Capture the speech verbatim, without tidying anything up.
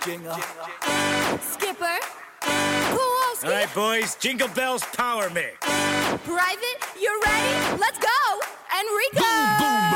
Jingle. Skipper. Kowalski. All right, boys, Jingle Bells Power Mix. Private, you're